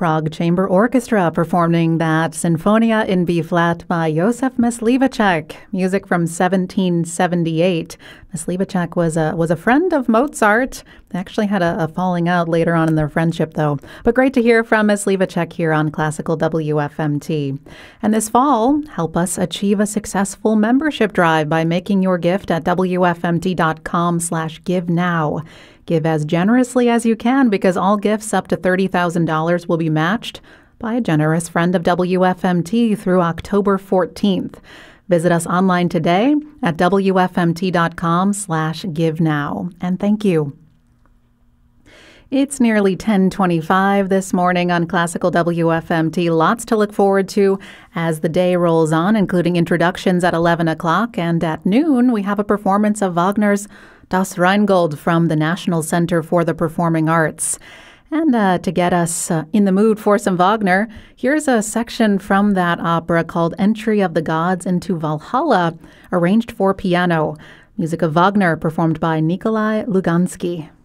Prague Chamber Orchestra performing that Sinfonia in B-flat by Josef Myslivacek, music from 1778. Myslivacek was a friend of Mozart. They actually had a falling out later on in their friendship, though. But great to hear from Myslivacek here on Classical WFMT. And this fall, help us achieve a successful membership drive by making your gift at WFMT.com/give now. Give as generously as you can because all gifts up to $30,000 will be matched by a generous friend of WFMT through October 14th. Visit us online today at WFMT.com/give now. And thank you. It's nearly 10:25 this morning on Classical WFMT. Lots to look forward to as the day rolls on, including introductions at 11 o'clock. And at noon, we have a performance of Wagner's Das Rheingold from the National Center for the Performing Arts. And to get us in the mood for some Wagner, here's a section from that opera called Entry of the Gods into Valhalla, arranged for piano. Music of Wagner performed by Nikolai Lugansky.